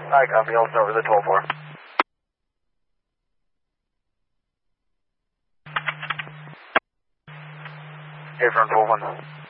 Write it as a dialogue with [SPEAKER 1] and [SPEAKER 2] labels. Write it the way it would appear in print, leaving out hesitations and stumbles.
[SPEAKER 1] I copy, I'll start with the 12-4. Hey, from 12-1.